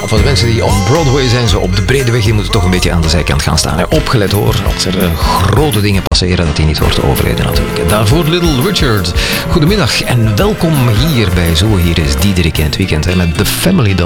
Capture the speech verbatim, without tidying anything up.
voor de mensen die on Broadway zijn, zo op de brede weg, die moeten toch een beetje aan de zijkant gaan staan. Hè. Opgelet hoor, als er uh, grote dingen passeren, dat die niet wordt overreden natuurlijk. En daarvoor Little Richard. Goedemiddag en welkom hier bij Zo. Hier is Diederik in het weekend hè, met The Family Dog.